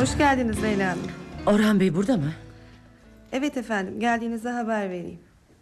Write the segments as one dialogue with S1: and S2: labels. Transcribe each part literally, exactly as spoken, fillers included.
S1: Hoş geldiniz Leyla Hanım.
S2: Orhan Bey burada mı?
S1: Evet efendim, geldiğinizde haber vereyim.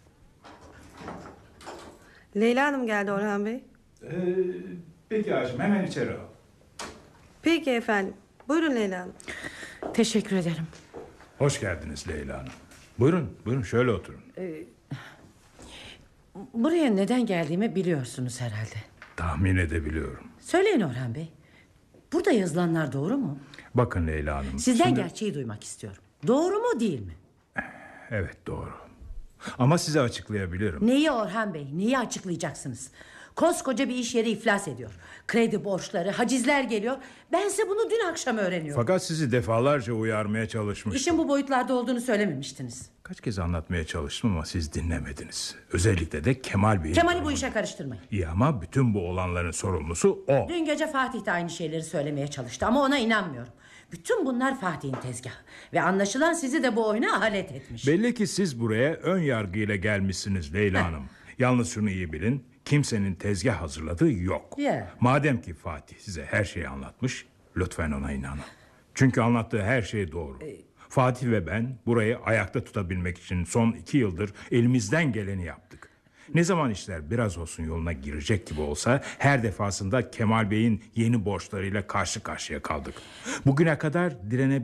S1: Leyla Hanım geldi Orhan Bey.
S3: Ee, peki Haşim, hemen içeri al.
S1: Peki efendim. Buyurun Leyla Hanım.
S2: Teşekkür ederim.
S3: Hoş geldiniz Leyla Hanım. Buyurun, buyurun şöyle oturun.
S2: Ee, buraya neden geldiğimi biliyorsunuz herhalde.
S3: Tahmin edebiliyorum.
S2: Söyleyin Orhan Bey. Burada yazılanlar doğru mu?
S3: Bakın Leyla Hanım.
S2: Sizden
S3: şimdi...
S2: gerçeği duymak istiyorum. Doğru mu değil mi?
S3: Evet doğru. Ama size açıklayabilirim.
S2: Neyi Orhan Bey? Neyi açıklayacaksınız? Koskoca bir iş yeri iflas ediyor. Kredi borçları, hacizler geliyor. Ben size bunu dün akşam öğreniyorum.
S3: Fakat sizi defalarca uyarmaya çalışmıştım.
S2: İşin bu boyutlarda olduğunu söylememiştiniz.
S3: Kaç kez anlatmaya çalıştım ama siz dinlemediniz. Özellikle de Kemal Bey'in...
S2: Kemal'i bu işe karıştırmayın.
S3: İyi ama bütün bu olanların sorumlusu o.
S2: Dün gece Fatih de aynı şeyleri söylemeye çalıştı ama ona inanmıyorum. Bütün bunlar Fatih'in tezgahı. Ve anlaşılan sizi de bu oyuna alet etmiş.
S3: Belli ki siz buraya ön yargıyla gelmişsiniz Leyla Hanım. Yalnız şunu iyi bilin. Kimsenin tezgah hazırladığı yok.
S2: Yeah.
S3: Madem ki Fatih size her şeyi anlatmış, lütfen ona inanın. Çünkü anlattığı her şey doğru. Ee... Fatih ve ben burayı ayakta tutabilmek için son iki yıldır elimizden geleni yaptık. Ne zaman işler biraz olsun yoluna girecek gibi olsa her defasında Kemal Bey'in yeni borçlarıyla karşı karşıya kaldık. Bugüne kadar direne